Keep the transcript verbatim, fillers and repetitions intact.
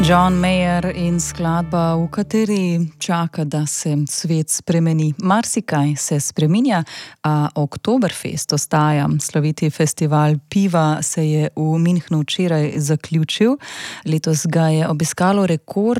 John Mayer in skladba, v kateri čaka, da se svet spremeni. Marsikaj se spreminja, a Oktoberfest ostaja. Sloviti festival piva se je v Münchnu včeraj zaključil. Letos ga je obiskalo rekordnih